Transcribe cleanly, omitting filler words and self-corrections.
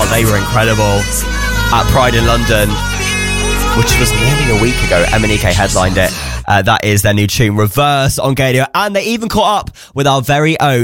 Oh, they were incredible at Pride in London, which was nearly a week ago. MNEK headlined it. That is their new tune, Reverse, on Gadio. And they even caught up with our very own